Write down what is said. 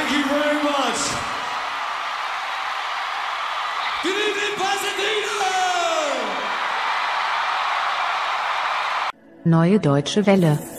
Thank you very much. Good evening, Pasadena! Neue Deutsche Welle.